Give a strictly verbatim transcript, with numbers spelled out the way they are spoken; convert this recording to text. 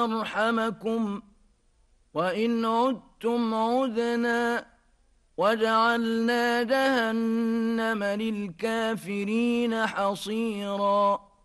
يرحمكم وإن عدتم عدنا وجعلنا جهنم للكافرين حصيراً